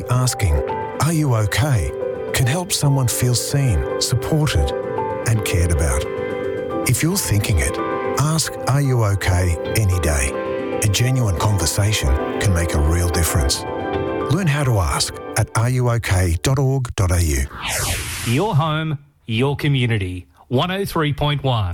asking, "Are you okay?" can help someone feel seen, supported, and cared about. If you're thinking it, ask, "Are you okay?" any day. A genuine conversation can make a real difference. Learn how to ask at areyouok.org.au. Your home, your community. 103.1.